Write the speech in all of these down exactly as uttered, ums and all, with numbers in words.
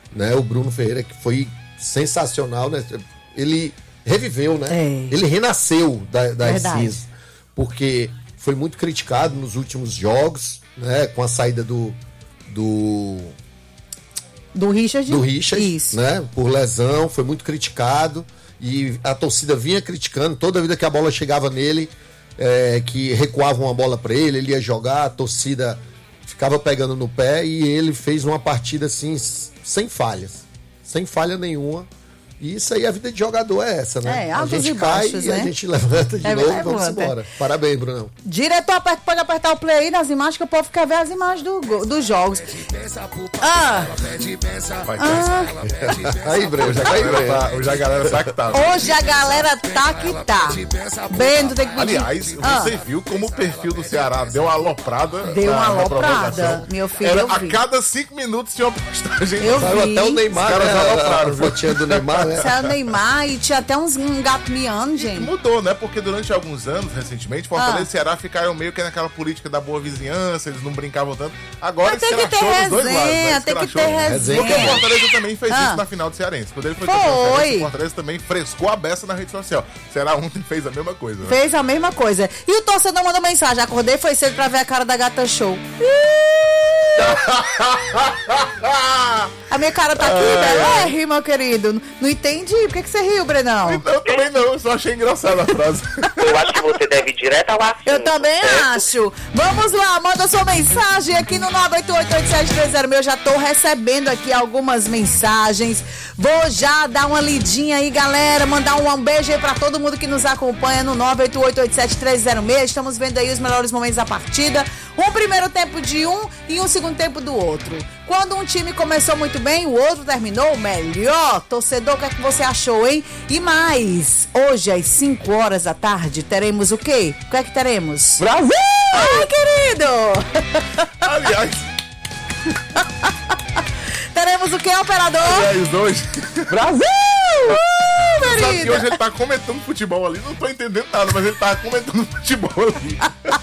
né? O Bruno Ferreira, que foi sensacional, né? Ele reviveu, né? É. Ele renasceu da, das Verdade. cinzas, porque foi muito criticado nos últimos jogos, né? Com a saída do do, Do Richard? do Richard, Isso. né? Por lesão, foi muito criticado e a torcida vinha criticando toda vida que a bola chegava nele, é, que recuavam a bola para ele, ele ia jogar, a torcida ficava pegando no pé e ele fez uma partida assim sem falhas, sem falha nenhuma. E isso aí, a vida de jogador é essa, né? É, a altos gente e cai baixos, e né? a gente levanta de É, novo e levanta. vamos embora. Parabéns, Brunão. Diretor, aperta- pode apertar o play aí nas imagens que o povo quer ver as imagens do, go- dos jogos. Ah, Aí, Breno, já caiu, Breno. Hoje a galera tá que tá. hoje a galera tá que tá. Bento tem que pedir. Aliás, Ah. você viu como o perfil do Ceará deu uma aloprada? Deu uma na- na aloprada, provocação? meu filho, Era eu a vi. cada cinco minutos tinha uma postagem. Eu Saiu vi. até o Neymar, Os caras né? alopraram, A fotinha do Neymar, né? Saiu o Neymar e tinha até uns, um gato miando, gente. Mudou, né? Porque durante alguns anos, recentemente, Fortaleza Ah. e Ceará ficaram meio que naquela política da boa vizinhança, eles não brincavam tanto. Agora Mas tem que ter escrachou dos dois lados, né? resenha, tem que Escrachou. ter resenha. Porque o resenha. Fortaleza também fez Ah. isso na final do Cearense. Quando ele foi Foi. campeão cearense, o Fortaleza também frescou a beça na rede social. O Ceará ontem fez a mesma coisa, né? Fez a mesma coisa. E o torcedor mandou mensagem. Acordei, foi cedo pra ver a cara da gata show. A minha cara tá aqui, né? É, ri, meu querido. Não, não entendi. Por que, que você riu, Brenão? Eu também não, eu só achei engraçada a frase. Eu acho que você deve ir direto ao assunto. Eu também certo? acho. Vamos lá, manda sua mensagem aqui no nove oito oito, oito sete três zero. Eu já tô recebendo aqui algumas mensagens. Vou já dar uma lidinha aí, galera. Mandar um, um beijo aí pra todo mundo que nos acompanha no nove oito oito, oito sete três zero seis. Estamos vendo aí os melhores momentos da partida. Um primeiro tempo de um e um segundo tempo do outro. Quando um time começou muito bem, o outro terminou melhor. Torcedor, o que é que você achou, hein? E mais, hoje às cinco horas da tarde, teremos o quê? O que é que teremos? Brasil! Ai, querido! Aliás, Teremos o quê, operador? aliás, hoje. Brasil! Uh, Sabe que querida! hoje ele tá comentando futebol ali, não tô entendendo nada, mas ele tá comentando futebol ali.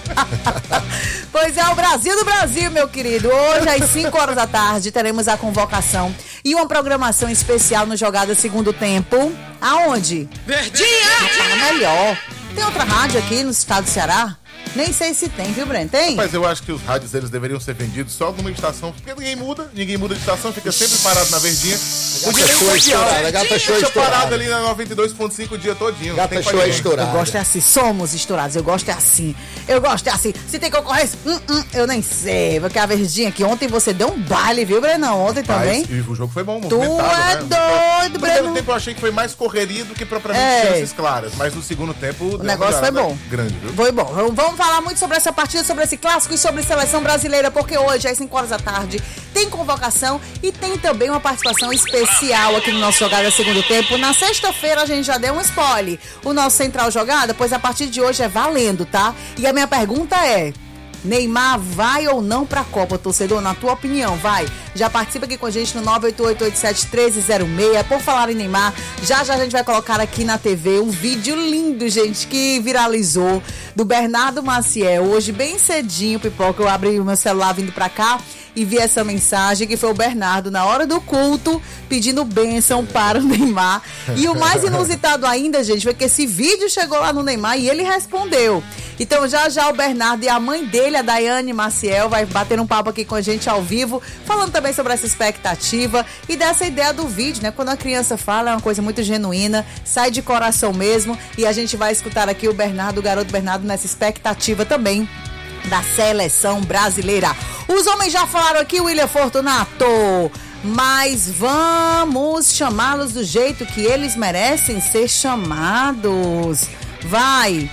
Pois é, o Brasil do Brasil, meu querido. Hoje, às cinco horas da tarde, teremos a convocação e uma programação especial no Jogada Segundo Tempo. Aonde? Verdinha! Ah, melhor. Tem outra rádio aqui no estado do Ceará? Nem sei se tem, viu, Breno? Tem? Mas eu acho que os rádios eles deveriam ser vendidos só numa estação, porque ninguém muda, ninguém muda de estação, fica sempre parado na verdinha. Gata show é estourada, gata show é Deixa parado estourada. ali na noventa e dois ponto cinco o dia todinho. não Gata tem pra show é ninguém. Eu estourada. gosto é assim, somos estourados, eu gosto é assim. Eu gosto é assim. Se tem concorrência, hum, hum, eu nem sei. Porque a verdinha aqui, ontem você deu um baile, viu, Brenão? Ontem também. Mas, e o jogo foi bom, Tu movimentado, é né? doido, No primeiro Breno. tempo eu achei que foi mais correria do que propriamente É. chances claras, mas no segundo tempo O negócio foi bom. grande, viu? Foi bom. Vamos falar muito sobre essa partida, sobre esse clássico e sobre seleção brasileira, porque hoje, às cinco horas da tarde, tem convocação e tem também uma participação especial aqui no nosso Jogada Segundo Tempo. Na sexta-feira a gente já deu um spoiler. O nosso Central Jogada, pois a partir de hoje é valendo, tá? E a minha pergunta é: Neymar vai ou não pra Copa, torcedor? Na tua opinião, vai? Já participa aqui com a gente no nove oito oito, oito sete três zero seis. Por falar em Neymar, já já a gente vai colocar aqui na T V um vídeo lindo, gente, que viralizou, do Bernardo Maciel. Hoje, bem cedinho, Pipoca, eu abri o meu celular vindo pra cá e vi essa mensagem, que foi o Bernardo, na hora do culto, pedindo bênção para o Neymar. E o mais inusitado ainda, gente, foi que esse vídeo chegou lá no Neymar e ele respondeu. Então, já já o Bernardo e a mãe dele, a Daiane Maciel, vai bater um papo aqui com a gente ao vivo, falando também sobre essa expectativa e dessa ideia do vídeo, né? Quando a criança fala, é uma coisa muito genuína, sai de coração mesmo, e a gente vai escutar aqui o Bernardo, o garoto Bernardo, nessa expectativa também da seleção brasileira. Os homens já falaram aqui, William Fortunato, mas vamos chamá-los do jeito que eles merecem ser chamados. Vai!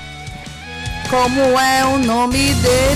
Como é o nome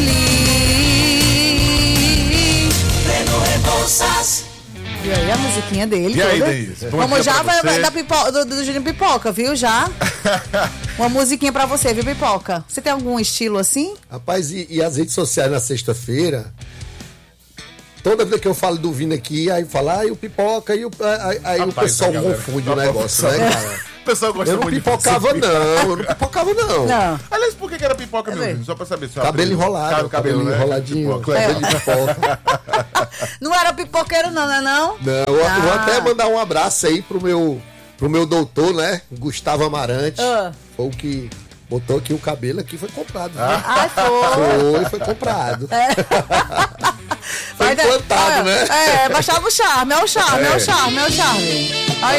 dele? Breno Rebouças. E aí a musiquinha dele. E aí, toda. Deise? Bom Vamos dia já, pra vai, você. vai dar pipoca, do, do Juninho Pipoca, viu? Já. Uma musiquinha pra você, viu, Pipoca? Você tem algum estilo assim? Rapaz, e, e as redes sociais na sexta-feira, toda vez que eu falo do Vini aqui, aí fala, ah, e o Pipoca, e o, aí, aí o Rapaz, pessoal a galera- confunde o a negócio, né, produção. cara? pessoal gosta Eu não muito de pipocava, filosofia. não. Eu não pipocava, não. Não. Aliás, por que que era pipoca, meu É. filho? Só pra saber. Se eu Cabelo aprendi. enrolado. Cara, o cabelo, cabelo né? enroladinho. Pipoca. Cabelo de pipoca. Não era pipoqueiro, não, né? Não? Não, eu Ah. vou até mandar um abraço aí pro meu, pro meu doutor, né? Gustavo Amarante. Ah. Foi o que botou aqui o cabelo aqui, foi comprado. viu? Ai, foi. Foi, foi comprado. Foi Vai dar- implantado, é, né? É, baixava o charme, é o charme, é, É. o charme, é o charme. Aí,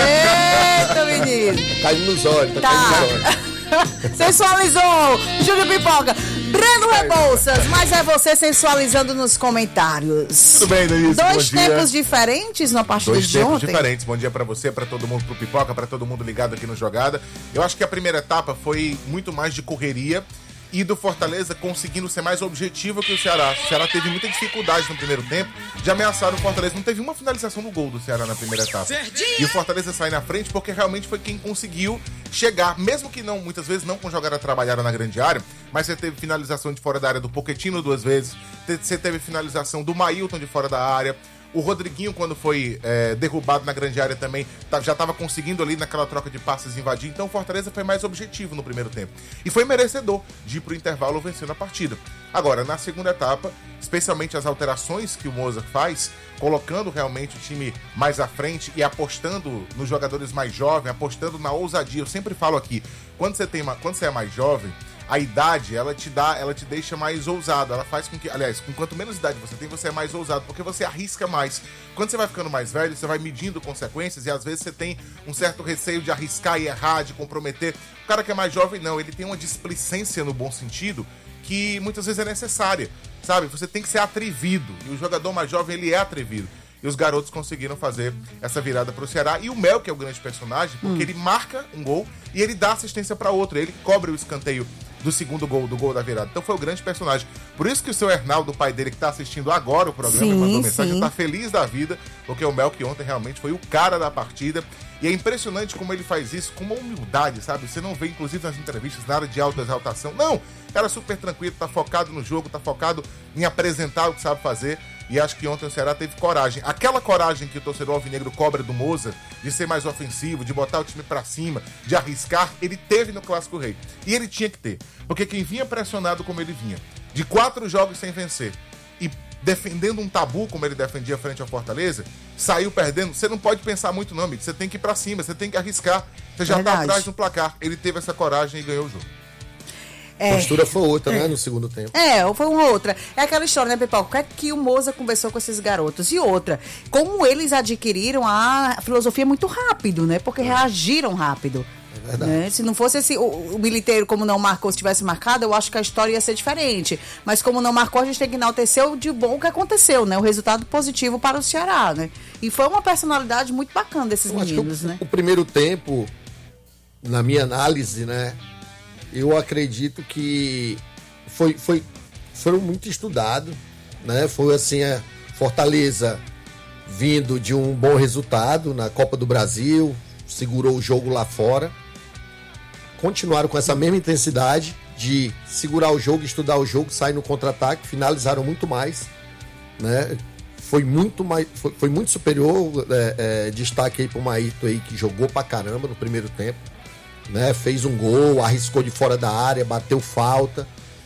ó. Eita, menino. Caindo nos olhos, tá, Tá. caindo nos olhos. Sensualizou, Júlio Pipoca. Breno Rebouças, mas é você sensualizando nos comentários. Tudo bem, Denise? Dois Bom dia. tempos diferentes na partida Dois de tempos ontem. diferentes. Bom dia pra você, pra todo mundo, pro Pipoca, pra todo mundo ligado aqui no Jogada. Eu acho que a primeira etapa foi muito mais de correria e do Fortaleza conseguindo ser mais objetivo que o Ceará. O Ceará teve muita dificuldade no primeiro tempo de ameaçar o Fortaleza. Não teve uma finalização no gol do Ceará na primeira etapa. E o Fortaleza sai na frente porque realmente foi quem conseguiu chegar, mesmo que não, muitas vezes não com jogada trabalhada na grande área, mas você teve finalização de fora da área do Pochettino duas vezes, te- você teve finalização do Mailton de fora da área. O Rodriguinho, quando foi é, derrubado na grande área também, tá- já estava conseguindo ali naquela troca de passes invadir. Então o Fortaleza foi mais objetivo no primeiro tempo. E foi merecedor de ir pro intervalo vencendo a partida. Agora, na segunda etapa, especialmente as alterações que o Mozart faz, colocando realmente o time mais à frente e apostando nos jogadores mais jovens, apostando na ousadia. Eu sempre falo aqui, quando você, tem uma, quando você é mais jovem, a idade, ela te dá, ela te deixa mais ousado, ela faz com que, aliás, com quanto menos idade você tem, você é mais ousado, porque você arrisca mais. Quando você vai ficando mais velho, você vai medindo consequências e às vezes você tem um certo receio de arriscar e errar, de comprometer. O cara que é mais jovem, não, ele tem uma displicência no bom sentido que muitas vezes é necessária, sabe? Você tem que ser atrevido, e o jogador mais jovem, ele é atrevido. E os garotos conseguiram fazer essa virada pro Ceará. E o Mel, que é o grande personagem, porque ele marca um gol e ele dá assistência para outro. Ele cobre o escanteio do segundo gol, do gol da virada. Então foi o grande personagem. Por isso que o seu Hernaldo, o pai dele, que tá assistindo agora o programa, Sim, mandou mensagem, sim. tá feliz da vida, porque o Mel, que ontem realmente foi o cara da partida. E é impressionante como ele faz isso com uma humildade, sabe? Você não vê, inclusive, nas entrevistas, nada de autoexaltação. Não! Era super tranquilo, tá focado no jogo, tá focado em apresentar o que sabe fazer. E acho que ontem o Ceará teve coragem. Aquela coragem que o torcedor alvinegro cobra do Mozart, de ser mais ofensivo, de botar o time pra cima, de arriscar, ele teve no Clássico Rei. E ele tinha que ter. Porque quem vinha pressionado como ele vinha, de quatro jogos sem vencer, e defendendo um tabu como ele defendia frente ao Fortaleza, saiu perdendo. Você não pode pensar muito não, amigo. Você tem que ir pra cima, você tem que arriscar. Você já Verdade. tá atrás no placar. Ele teve essa coragem e ganhou o jogo. A É. postura foi outra, né, no segundo tempo. É, ou foi uma outra. É aquela história, né, Pipoca? O que é que o Moza conversou com esses garotos? E outra, como eles adquiriram a filosofia muito rápido, né? Porque reagiram rápido. É verdade. Né? Se não fosse esse, o, o Militeiro, como não marcou, se tivesse marcado, eu acho que a história ia ser diferente. Mas como não marcou, a gente tem que enaltecer o de bom que aconteceu, né? O resultado positivo para o Ceará, né? E foi uma personalidade muito bacana desses Eu acho que meninos, o, né? o primeiro tempo, na minha análise, né, eu acredito que foi, foi, foram muito estudados, né? Foi assim, a Fortaleza vindo de um bom resultado na Copa do Brasil, segurou o jogo lá fora, continuaram com essa mesma intensidade de segurar o jogo, estudar o jogo, sair no contra-ataque, finalizaram muito mais, né? Foi muito mais, foi, foi muito superior, é, é, destaque aí pro Maíto aí, que jogou pra caramba no primeiro tempo, né? Fez um gol, arriscou de fora da área, bateu falta.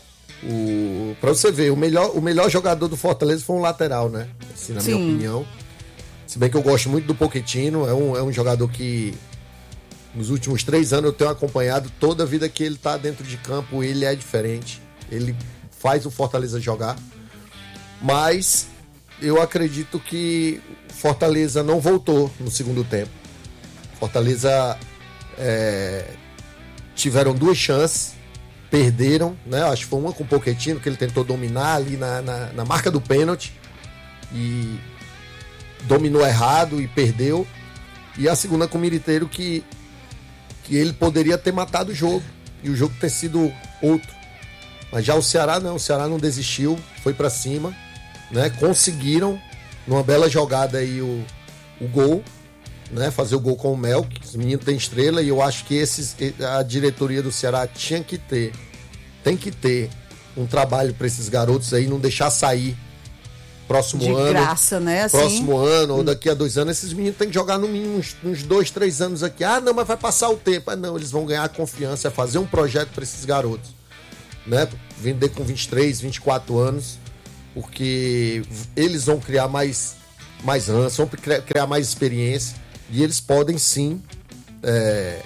O, pra você ver, o melhor, o melhor jogador do Fortaleza foi um lateral, né? Assim, na minha Sim. opinião. Se bem que eu gosto muito do Pochettino, é um, é um jogador que nos últimos três anos eu tenho acompanhado. Toda a vida que ele tá dentro de campo, ele é diferente. Ele faz o Fortaleza jogar. Mas eu acredito que Fortaleza não voltou no segundo tempo. Fortaleza é, tiveram duas chances, perderam, né? Acho que foi uma com o Pochettino, que ele tentou dominar ali na, na, na marca do pênalti e dominou errado e perdeu. E a segunda com o Militeiro, que, que ele poderia ter matado o jogo e o jogo ter sido outro. Mas já o Ceará não, o Ceará não desistiu, foi pra cima, né? Conseguiram, numa bela jogada aí, o, o gol, né? Fazer o gol com o Mel, que esse menino tem estrela, e eu acho que esses, a diretoria do Ceará tinha que ter, tem que ter um trabalho para esses garotos aí, não deixar sair próximo de ano. De graça, né? Assim. Próximo ano, ou daqui a dois anos, esses meninos têm que jogar no mínimo uns, uns dois, três anos aqui. Ah, não, mas vai passar o tempo. Ah, não, eles vão ganhar confiança, é fazer um projeto para esses garotos. Né? Vender com vinte e três, vinte e quatro anos, porque eles vão criar mais, mais ânsia, vão criar mais experiência, e eles podem sim. É...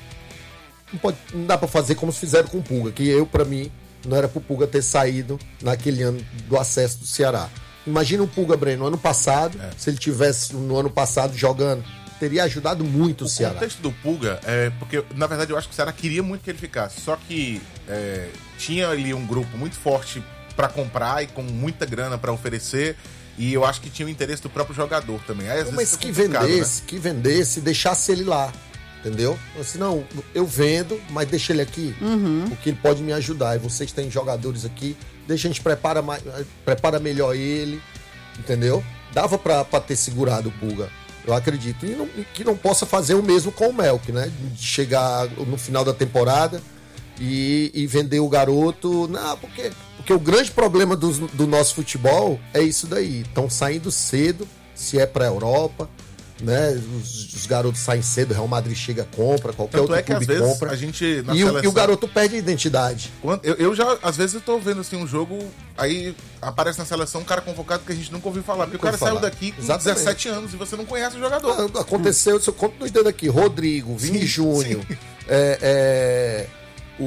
Não, pode, não dá para fazer como se fizeram com o Pulga, que eu, para mim, não era pro Pulga ter saído naquele ano do acesso do Ceará. Imagina o Pulga, Breno, no ano passado, é. se ele tivesse no ano passado jogando, teria ajudado muito o, o Ceará. O contexto do Pulga é porque, na verdade, eu acho que o Ceará queria muito que ele ficasse, só que é, tinha ali um grupo muito forte para comprar e com muita grana para oferecer, e eu acho que tinha o interesse do próprio jogador também. Aí, às Mas vezes que vendesse, né? que vendesse, deixasse ele lá. Entendeu? Assim, não, eu vendo, mas deixa ele aqui, uhum. porque ele pode me ajudar. E vocês têm jogadores aqui, deixa a gente prepara, mais, prepara melhor ele, entendeu? Dava pra, pra ter segurado o Pulga, eu acredito. E não, que não possa fazer o mesmo com o Melk, né? De chegar no final da temporada e, e vender o garoto. Não, porque, porque o grande problema do, do nosso futebol é isso daí. Estão saindo cedo, se é pra Europa. Né? Os, os garotos saem cedo, o Real Madrid chega, compra, qualquer Tanto outro é que, clube às vezes, compra. A gente, na e, seleção... o, e o garoto perde a identidade. Quando, eu, eu já, às vezes, eu tô vendo assim, um jogo, aí aparece na seleção um cara convocado que a gente nunca ouviu falar. Porque nunca o cara saiu daqui com Exatamente. dezessete anos e você não conhece o jogador. Ah, aconteceu, se eu conto nos dedos aqui, Rodrigo, Vini Júnior, é, é, o,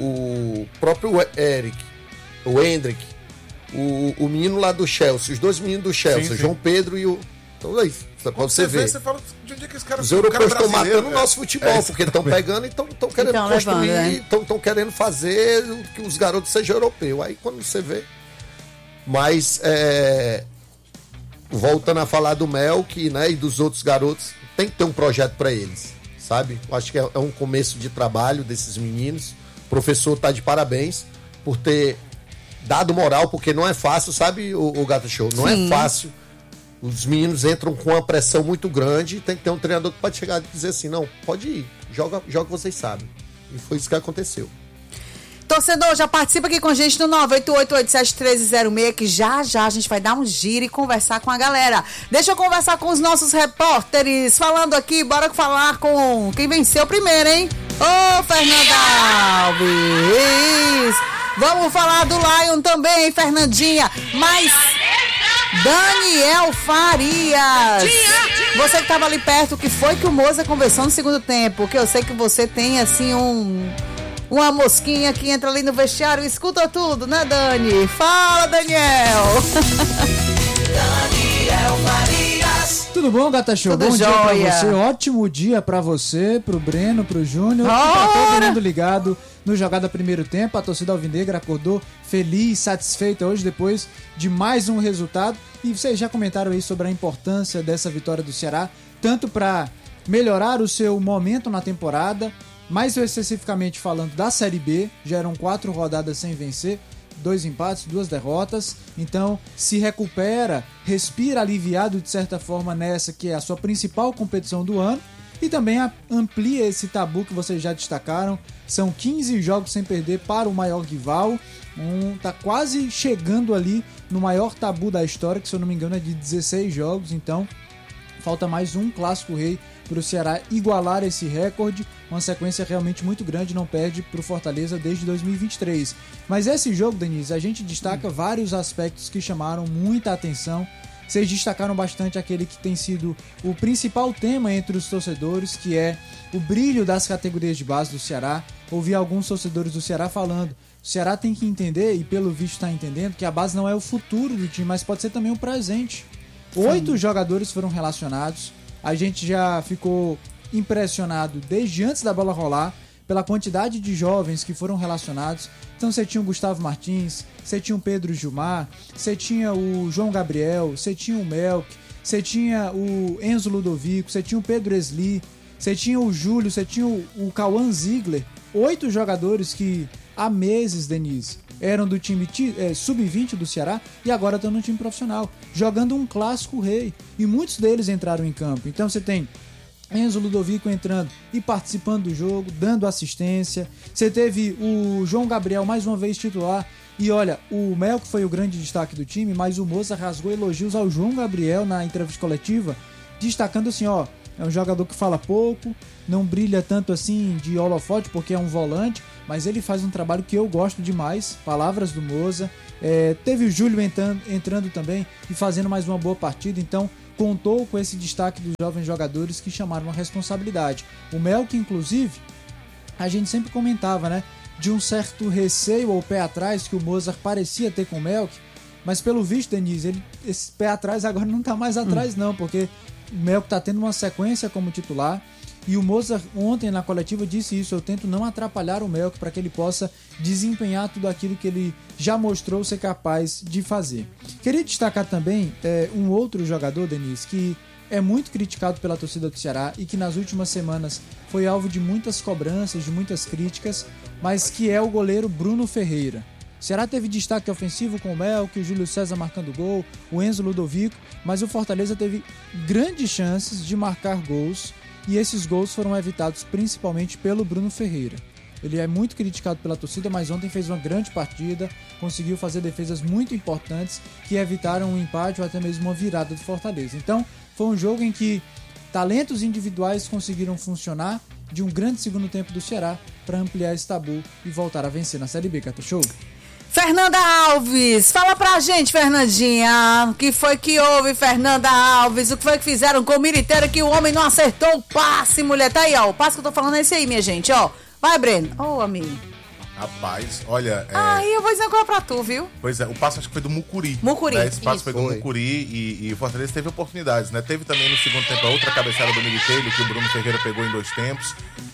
o próprio Eric, o Hendrick, o, o menino lá do Chelsea, os dois meninos do Chelsea, sim, sim. João Pedro e o... Então é isso. Pra você, você ver. Você fala, de onde é que esse cara, Os europeus estão matando o nosso futebol, é, porque estão pegando e estão querendo então, construir, estão querendo fazer que os garotos sejam europeus. Aí quando você vê. Mas, é, voltando a falar do Melk, né, e dos outros garotos, tem que ter um projeto para eles, sabe? Eu acho que é, é um começo de trabalho desses meninos. O professor tá de parabéns por ter dado moral, porque não é fácil, sabe, o, o Gato Show? Não Sim. é fácil. Os meninos entram com uma pressão muito grande e tem que ter um treinador que pode chegar e dizer assim, não, pode ir, joga, joga vocês sabem. E foi isso que aconteceu. Torcedor, já participa aqui com a gente no nove oito oito, oito sete um três zero seis, que já já a gente vai dar um giro e conversar com a galera. Deixa eu conversar com os nossos repórteres, falando aqui, bora falar com quem venceu primeiro, hein? Ô, Fernanda Alves! Vamos falar do Lion também, Fernandinha, mas... Daniel Farias, você que estava ali perto, o que foi que o Moza conversou no segundo tempo? Porque eu sei que você tem assim um uma mosquinha que entra ali no vestiário e escuta tudo, né, Dani? Fala, Daniel! Daniel Farias. Tudo bom, Gata Show? Tudo bom jóia. dia pra você, ótimo dia pra você, pro Breno, pro Júnior, e pra todo mundo ligado no Jogada Primeiro Tempo. A torcida alvinegra acordou feliz, satisfeita hoje depois de mais um resultado. E vocês já comentaram aí sobre a importância dessa vitória do Ceará, tanto para melhorar o seu momento na temporada, mais especificamente falando da Série B, já eram quatro rodadas sem vencer, dois empates, duas derrotas, então se recupera, respira aliviado de certa forma nessa que é a sua principal competição do ano, e também amplia esse tabu que vocês já destacaram. São quinze jogos sem perder para o maior rival, um, tá quase chegando ali no maior tabu da história, que se eu não me engano é de dezesseis jogos, então falta mais um Clássico Rei para o Ceará igualar esse recorde, uma sequência realmente muito grande, não perde para o Fortaleza desde dois mil e vinte e três. Mas esse jogo, Denise, a gente destaca vários aspectos que chamaram muita atenção. Vocês destacaram bastante aquele que tem sido o principal tema entre os torcedores, que é o brilho das categorias de base do Ceará. Ouvi alguns torcedores do Ceará falando, o Ceará tem que entender, e pelo visto está entendendo, que a base não é o futuro do time, mas pode ser também o presente. Oito Sim. jogadores foram relacionados, a gente já ficou impressionado desde antes da bola rolar, pela quantidade de jovens que foram relacionados. Então você tinha o Gustavo Martins, você tinha o Pedro Gilmar, você tinha o João Gabriel, você tinha o Melk, você tinha o Enzo Ludovico, você tinha o Pedro Esli, você tinha o Júlio, você tinha o, o Cauã Ziegler. Oito jogadores que há meses, Denise, eram do time é, sub vinte do Ceará e agora estão no time profissional, jogando um Clássico Rei. E muitos deles entraram em campo. Então você tem Enzo Ludovico entrando e participando do jogo, dando assistência. Você teve o João Gabriel mais uma vez titular, E olha, o Melk foi o grande destaque do time, mas o Moza rasgou elogios ao João Gabriel na entrevista coletiva, destacando assim, ó, é um jogador que fala pouco, não brilha tanto assim de holofote porque é um volante, mas ele faz um trabalho que eu gosto demais, palavras do Moza. É, teve o Júlio entrando, entrando também e fazendo mais uma boa partida, então contou com esse destaque dos jovens jogadores que chamaram a responsabilidade. O Melk, inclusive, a gente sempre comentava, né, de um certo receio ou pé atrás que o Mozart parecia ter com o Melk, mas pelo visto, Denise, ele, esse pé atrás agora não tá mais atrás hum. não, porque o Melk tá tendo uma sequência como titular, e o Mozart ontem na coletiva disse isso, eu tento não atrapalhar o Melk para que ele possa desempenhar tudo aquilo que ele já mostrou ser capaz de fazer. Queria destacar também é, um outro jogador, Denise, que é muito criticado pela torcida do Ceará e que nas últimas semanas foi alvo de muitas cobranças, de muitas críticas, mas que é o goleiro Bruno Ferreira. O Ceará teve destaque ofensivo com o Melk, o Júlio César marcando gol, o Enzo Ludovico, mas o Fortaleza teve grandes chances de marcar gols e esses gols foram evitados principalmente pelo Bruno Ferreira. Ele é muito criticado pela torcida, mas ontem fez uma grande partida, conseguiu fazer defesas muito importantes que evitaram um empate ou até mesmo uma virada do Fortaleza. Então, foi um jogo em que talentos individuais conseguiram funcionar de um grande segundo tempo do Ceará para ampliar esse tabu e voltar a vencer na Série B, Cata Show. Fernanda Alves, fala pra gente, Fernandinha, o que foi que houve, Fernanda Alves, o que foi que fizeram com o Militeiro que o homem não acertou o passe, mulher, tá aí, ó, o passe que eu tô falando é esse aí, minha gente, ó, vai, Breno, ô, oh, amigo. Rapaz, olha... É... Aí eu vou dizer qual é pra tu, viu? Pois é, o passe acho que foi do Mucuri. Mucuri, né? Esse passe isso. foi do Foi. Mucuri e, e o Fortaleza teve oportunidades, né? Teve também no segundo tempo a outra cabeçada do Militeiro, que o Bruno Ferreira pegou em dois tempos.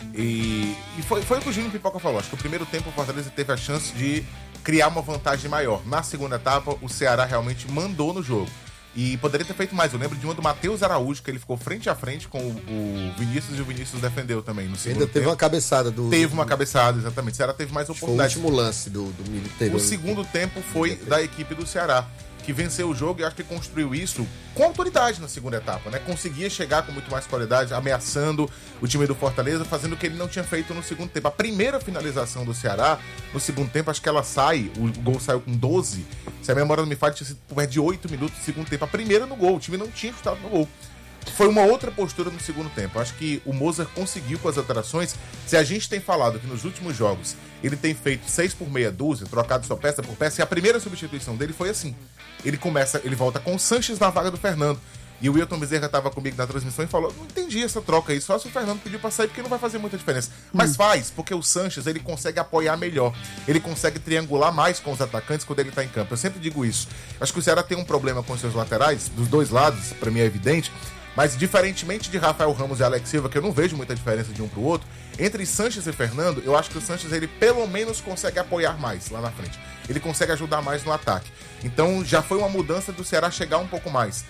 E, e foi, foi o que o Júnior Pipoca falou. Acho que o primeiro tempo o Fortaleza teve a chance de criar uma vantagem maior. Na segunda etapa, o Ceará realmente mandou no jogo. E poderia ter feito mais. Eu lembro de uma do Matheus Araújo, que ele ficou frente a frente com o, o Vinícius e o Vinícius defendeu também no segundo Ainda teve tempo. uma cabeçada do... Teve uma cabeçada, exatamente. O Ceará teve mais Foi o oportunidades. último lance do, do Militeiro. O segundo tempo foi da equipe do Ceará, que venceu o jogo e acho que construiu isso com autoridade na segunda etapa, né? Conseguia chegar com muito mais qualidade, ameaçando o time do Fortaleza, fazendo o que ele não tinha feito no segundo tempo. A primeira finalização do Ceará, no segundo tempo, acho que ela sai, o gol saiu com doze, se a memória não me falha, tinha sido por perto de oito minutos do segundo tempo. A primeira no gol, o time não tinha chutado no gol. Foi uma outra postura no segundo tempo. Acho que o Mozart conseguiu com as alterações. Se a gente tem falado que nos últimos jogos ele tem feito seis por meia dúzia, trocado só peça por peça, e a primeira substituição dele foi assim. Ele começa, ele volta com o Sanches na vaga do Fernando. E o Wilton Bezerra estava comigo na transmissão e falou: não entendi essa troca aí, só se o Fernando pediu pra sair, porque não vai fazer muita diferença. Mas hum. faz, porque o Sanches, ele consegue apoiar melhor. Ele consegue triangular mais com os atacantes quando ele tá em campo. Eu sempre digo isso. Acho que o Ceará tem um problema com seus laterais, dos dois lados, pra mim é evidente. Mas, diferentemente de Rafael Ramos e Alex Silva, que eu não vejo muita diferença de um pro outro, entre Sanches e Fernando, eu acho que o Sanches, ele pelo menos consegue apoiar mais lá na frente. Ele consegue ajudar mais no ataque. Então, já foi uma mudança do Ceará chegar um pouco mais.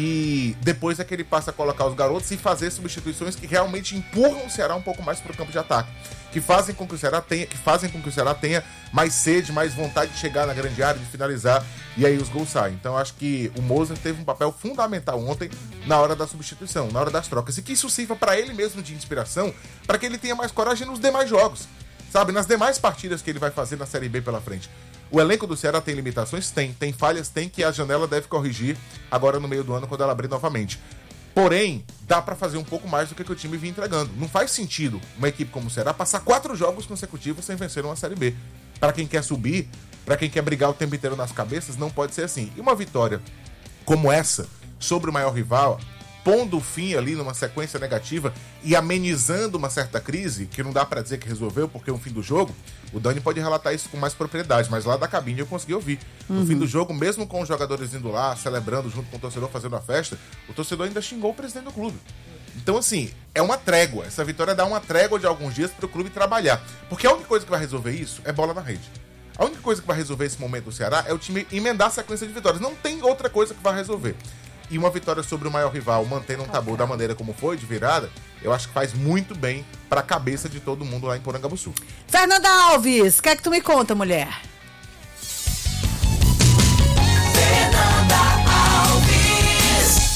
E depois é que ele passa a colocar os garotos e fazer substituições que realmente empurram o Ceará um pouco mais para o campo de ataque. Que fazem com que o Ceará tenha, que fazem com que o Ceará tenha mais sede, mais vontade de chegar na grande área, de finalizar, e aí os gols saem. Então acho que o Mozart teve um papel fundamental ontem na hora da substituição, na hora das trocas, e que isso sirva para ele mesmo de inspiração, para que ele tenha mais coragem nos demais jogos, sabe? Nas demais partidas que ele vai fazer na Série B pela frente. O elenco do Ceará tem limitações? Tem. Tem falhas? Tem, que a janela deve corrigir agora no meio do ano, quando ela abrir novamente. Porém, dá pra fazer um pouco mais do que, que o time vinha entregando. Não faz sentido uma equipe como o Ceará passar quatro jogos consecutivos sem vencer uma Série B. Para quem quer subir, para quem quer brigar o tempo inteiro nas cabeças, não pode ser assim. E uma vitória como essa, sobre o maior rival, pondo fim ali numa sequência negativa e amenizando uma certa crise, que não dá pra dizer que resolveu, porque é o fim do jogo, o Dani pode relatar isso com mais propriedade, mas lá da cabine eu consegui ouvir. No uhum. fim do jogo, mesmo com os jogadores indo lá, celebrando junto com o torcedor, fazendo a festa, o torcedor ainda xingou o presidente do clube. Então, assim, é uma trégua. Essa vitória dá uma trégua de alguns dias pro clube trabalhar. Porque a única coisa que vai resolver isso é bola na rede. A única coisa que vai resolver esse momento do Ceará é o time emendar a sequência de vitórias. Não tem outra coisa que vai resolver. E uma vitória sobre o maior rival, mantendo um tabu da maneira como foi, de virada, eu acho que faz muito bem pra cabeça de todo mundo lá em Porangabuçu. Fernanda Alves, o que é que tu me conta, mulher? Fernanda Alves. Oi,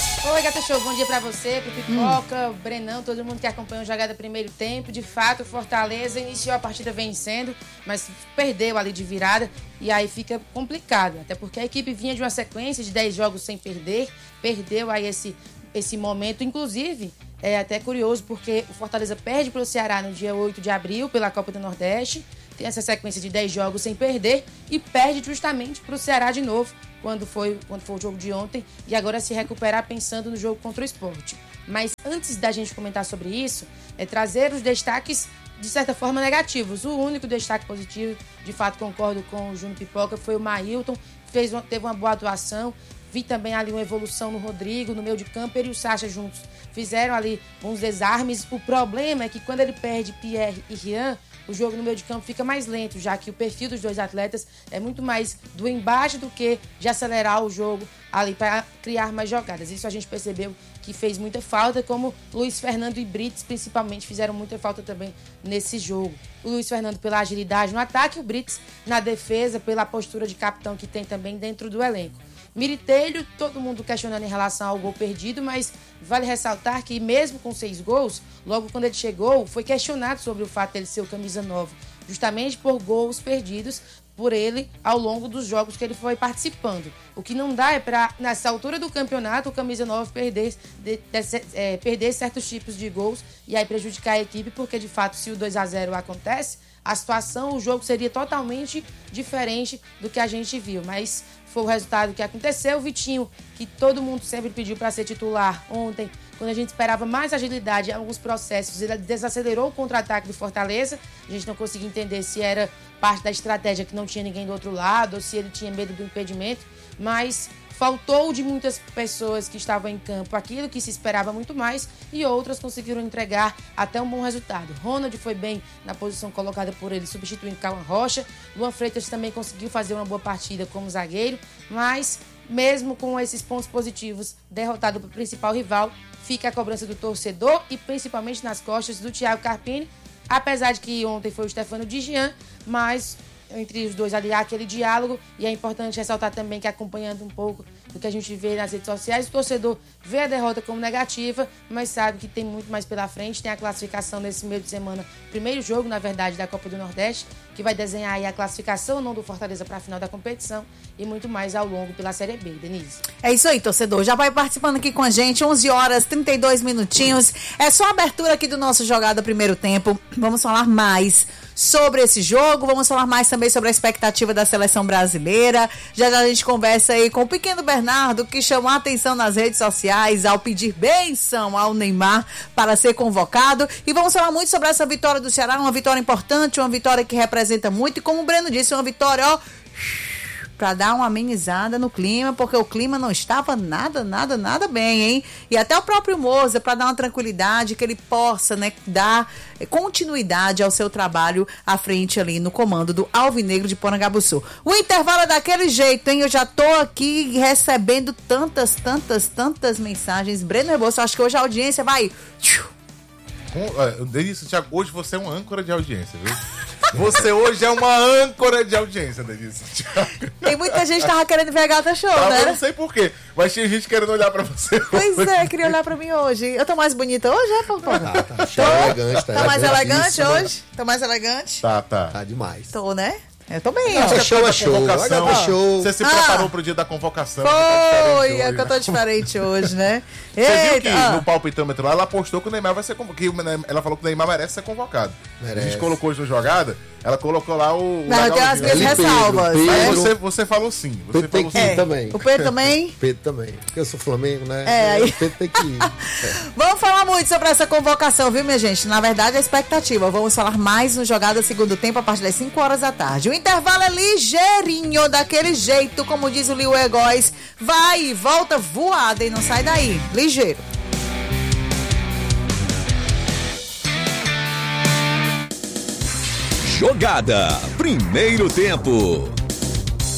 Gata Show, bom dia pra você, pro Pipoca, hum. Brenão, todo mundo que acompanhou a jogada primeiro tempo. De fato, o Fortaleza iniciou a partida vencendo, mas perdeu ali de virada e aí fica complicado, até porque a equipe vinha de uma sequência de dez jogos sem perder, perdeu aí esse, esse momento, inclusive, é até curioso porque o Fortaleza perde pro Ceará no dia oito de abril pela Copa do Nordeste, tem essa sequência de dez jogos sem perder e perde justamente pro Ceará de novo, quando foi, quando foi o jogo de ontem, e agora se recuperar pensando no jogo contra o Sport. Mas antes da gente comentar sobre isso, é trazer os destaques, de certa forma, negativos. O único destaque positivo, de fato concordo com o Júnior Pipoca, foi o Mailton, fez uma, teve uma boa atuação. Vi também ali uma evolução no Rodrigo, no meio de campo, ele e o Sacha juntos fizeram ali uns desarmes. O problema é que quando ele perde Pierre e Rian, o jogo no meio de campo fica mais lento, já que o perfil dos dois atletas é muito mais do embate do que de acelerar o jogo ali para criar mais jogadas. Isso a gente percebeu que fez muita falta, como Luiz Fernando e Brits, principalmente, fizeram muita falta também nesse jogo. O Luiz Fernando pela agilidade no ataque, o Brits na defesa, pela postura de capitão que tem também dentro do elenco. Miritelho, todo mundo questionando em relação ao gol perdido, mas vale ressaltar que mesmo com seis gols, logo quando ele chegou, foi questionado sobre o fato de ele ser o camisa nove, justamente por gols perdidos por ele ao longo dos jogos que ele foi participando. O que não dá é para, nessa altura do campeonato, o camisa nove perder, de, de, é, perder certos tipos de gols e aí prejudicar a equipe, porque de fato, se o dois a zero acontece, a situação, o jogo seria totalmente diferente do que a gente viu, mas foi o resultado que aconteceu. O Vitinho, que todo mundo sempre pediu para ser titular ontem, quando a gente esperava mais agilidade em alguns processos, ele desacelerou o contra-ataque do Fortaleza. A gente não conseguia entender se era parte da estratégia que não tinha ninguém do outro lado ou se ele tinha medo do impedimento, mas faltou de muitas pessoas que estavam em campo aquilo que se esperava muito mais e outras conseguiram entregar até um bom resultado. Ronald foi bem na posição colocada por ele, substituindo Cauã Rocha. Luan Freitas também conseguiu fazer uma boa partida como zagueiro, mas mesmo com esses pontos positivos, derrotado para o principal rival, fica a cobrança do torcedor e principalmente nas costas do Thiago Carpini, apesar de que ontem foi o Stefano de Jean, mas entre os dois ali há aquele diálogo, e é importante ressaltar também que, acompanhando um pouco do que a gente vê nas redes sociais, o torcedor vê a derrota como negativa, mas sabe que tem muito mais pela frente. Tem a classificação nesse meio de semana, primeiro jogo, na verdade, da Copa do Nordeste, que vai desenhar aí a classificação não do Fortaleza para a final da competição e muito mais ao longo pela Série B. Denise. É isso aí, torcedor. Já vai participando aqui com a gente, onze horas e trinta e dois minutinhos. É só a abertura aqui do nosso Jogada Primeiro Tempo. Vamos falar mais sobre esse jogo, vamos falar mais também sobre a expectativa da seleção brasileira. Já já a gente conversa aí com o pequeno Bernardo, que chamou a atenção nas redes sociais ao pedir bênção ao Neymar para ser convocado. E vamos falar muito sobre essa vitória do Ceará, uma vitória importante, uma vitória que representa muito, e como o Breno disse, uma vitória, ó, para dar uma amenizada no clima, porque o clima não estava nada, nada, nada bem, hein? E até o próprio Moza, para dar uma tranquilidade, que ele possa, né, dar continuidade ao seu trabalho à frente ali no comando do Alvinegro de Porangabuçu. O intervalo é daquele jeito, hein? Eu já tô aqui recebendo tantas, tantas, tantas mensagens. Breno Rebouças, acho que hoje a audiência vai... Denise, Thiago, hoje você é uma âncora de audiência, viu? Você hoje é uma âncora de audiência, Denise. Tem muita gente que tava querendo ver a Gata Show, tá, né? Eu não sei porquê, mas tinha gente querendo olhar pra você. Pois hoje. É, queria olhar pra mim hoje. Eu tô mais bonita hoje, é, Pampão? Tá, tá, tá elegante, tá, tá mais elegante né? hoje? Tô mais elegante? Tá, tá. Tá demais. Tô, né? Eu tô bem, ó. ó. Show é show, convocação. show. Você se Ah, preparou pro dia da convocação. Foi, é que eu tô diferente hoje, né? Você Eita, viu que ah. no palpitômetro lá, ela apostou que o Neymar vai ser convocado. Ela falou que o Neymar merece ser convocado. Merece. A gente colocou hoje no jogada, ela colocou lá o. Não, eu tenho as minhas Pedro, ressalvas. Pedro. né? Mas você, você falou sim. Você Pedro tem falou que ir sim. É. também. O Pedro também? Pedro também. Porque eu sou Flamengo, né? É, aí- O Pedro tem que ir. É. Vamos falar muito sobre essa convocação, viu, minha gente? Na verdade, a expectativa. Vamos falar mais no Jogada Segundo Tempo a partir das cinco horas da tarde. O intervalo é ligeirinho, daquele jeito, como diz o Liu Egóis. Vai e volta voada e não sai daí. Ligeiro. Jogada Primeiro Tempo.